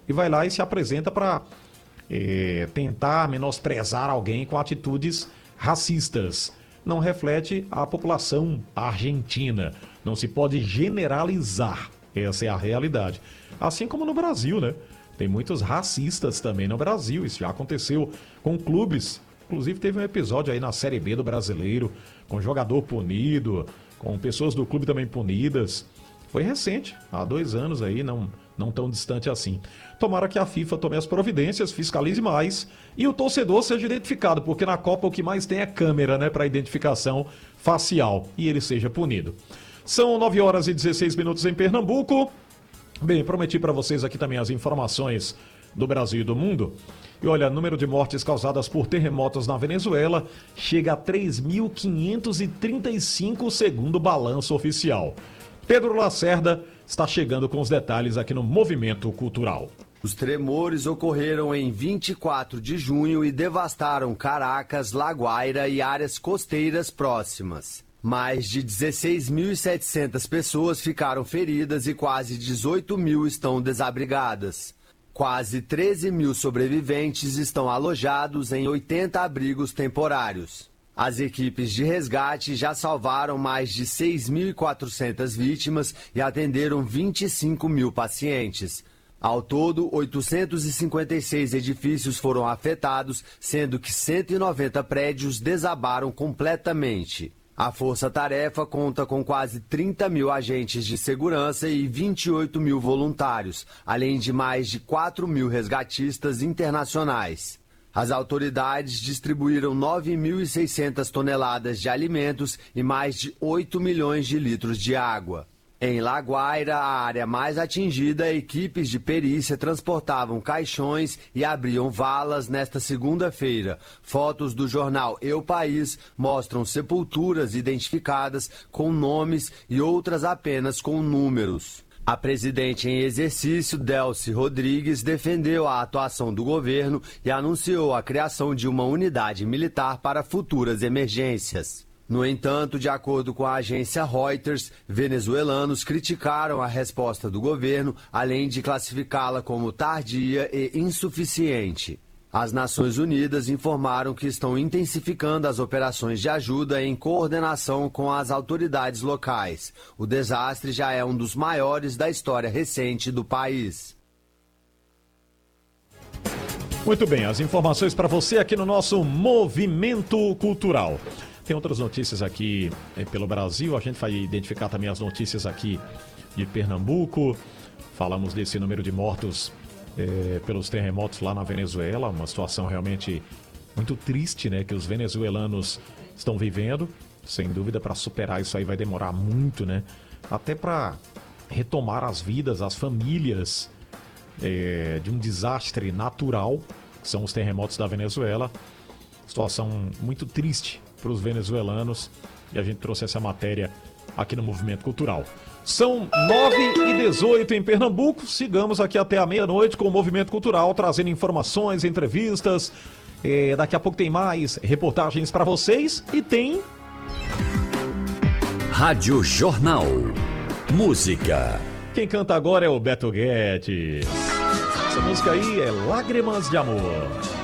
e vai lá e se apresenta para tentar menosprezar alguém com atitudes racistas. Não reflete a população argentina. Não se pode generalizar. Essa é a realidade. Assim como no Brasil, né? Tem muitos racistas também no Brasil. Isso já aconteceu com clubes. Inclusive teve um episódio aí na Série B do Brasileiro, com jogador punido, com pessoas do clube também punidas. Foi recente, há 2 anos aí, não tão distante assim. Tomara que a FIFA tome as providências, fiscalize mais e o torcedor seja identificado, porque na Copa o que mais tem é câmera, né, para identificação facial, e ele seja punido. São 9h16 em Pernambuco. Bem, prometi para vocês aqui também as informações do Brasil e do mundo. E olha, o número de mortes causadas por terremotos na Venezuela chega a 3.535 segundo o balanço oficial. Pedro Lacerda está chegando com os detalhes aqui no Movimento Cultural. Os tremores ocorreram em 24 de junho e devastaram Caracas, La Guaira e áreas costeiras próximas. Mais de 16.700 pessoas ficaram feridas e quase 18 mil estão desabrigadas. Quase 13 mil sobreviventes estão alojados em 80 abrigos temporários. As equipes de resgate já salvaram mais de 6.400 vítimas e atenderam 25 mil pacientes. Ao todo, 856 edifícios foram afetados, sendo que 190 prédios desabaram completamente. A Força-Tarefa conta com quase 30 mil agentes de segurança e 28 mil voluntários, além de mais de 4 mil resgatistas internacionais. As autoridades distribuíram 9.600 toneladas de alimentos e mais de 8 milhões de litros de água. Em La Guaira, a área mais atingida, equipes de perícia transportavam caixões e abriam valas nesta segunda-feira. Fotos do jornal Eu País mostram sepulturas identificadas com nomes e outras apenas com números. A presidente em exercício, Delcy Rodrigues, defendeu a atuação do governo e anunciou a criação de uma unidade militar para futuras emergências. No entanto, de acordo com a agência Reuters, venezuelanos criticaram a resposta do governo, além de classificá-la como tardia e insuficiente. As Nações Unidas informaram que estão intensificando as operações de ajuda em coordenação com as autoridades locais. O desastre já é um dos maiores da história recente do país. Muito bem, as informações para você aqui no nosso Movimento Cultural. Tem outras notícias aqui pelo Brasil, a gente vai identificar também as notícias aqui de Pernambuco. Falamos desse número de mortos pelos terremotos lá na Venezuela, uma situação realmente muito triste, né, que os venezuelanos estão vivendo. Sem dúvida, para superar isso aí vai demorar muito, né? Até para retomar as vidas, as famílias de um desastre natural, que são os terremotos da Venezuela. Situação muito triste para os venezuelanos, e a gente trouxe essa matéria aqui no Movimento Cultural. São 9h18 em Pernambuco, sigamos aqui até a meia-noite com o Movimento Cultural, trazendo informações, entrevistas, daqui a pouco tem mais reportagens para vocês e tem... Rádio Jornal, música. Quem canta agora é o Beto Guedes. Essa música aí é Lágrimas de Amor.